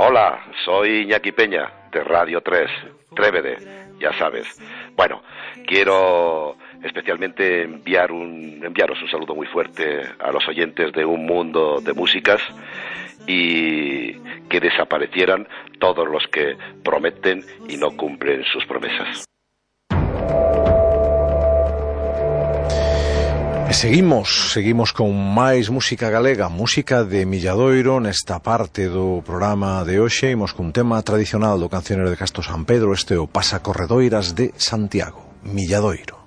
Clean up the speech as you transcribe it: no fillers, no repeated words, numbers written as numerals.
Hola, soy Iñaki Peña, de Radio 3, Trévede, ya sabes. Bueno, quiero especialmente enviaros un saludo muy fuerte a los oyentes de Un Mundo de Músicas y que desaparecieran todos los que prometen y no cumplen sus promesas. Seguimos con máis música galega, música de Milladoiro nesta parte do programa de hoxe. Imos cun tema tradicional do cancionero de Castro San Pedro, este o Pasacorredoiras de Santiago, Milladoiro.